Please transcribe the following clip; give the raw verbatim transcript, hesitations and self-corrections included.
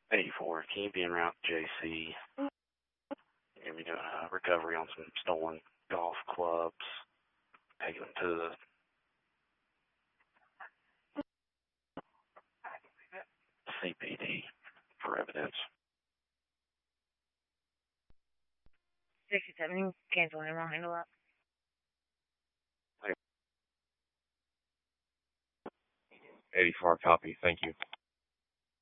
eighty-four, can you be en route to J C? And we doing a recovery on some stolen golf clubs, taking them to the C P D for evidence. sixty-seven, cancel him, I'll handle that. eighty-four, copy, thank you.